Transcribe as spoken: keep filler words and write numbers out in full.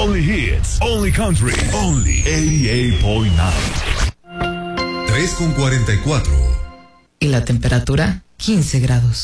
Only hits, only country, only ochenta y ocho punto nueve. tres con cuarenta y cuatro. Y la temperatura, quince grados.